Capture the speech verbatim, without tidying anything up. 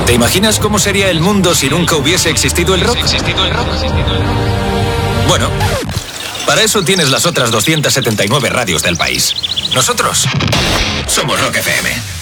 ¿Te imaginas cómo sería el mundo si nunca hubiese existido el rock? Bueno, para eso tienes las otras doscientas setenta y nueve radios del país. Nosotros somos Rock F M.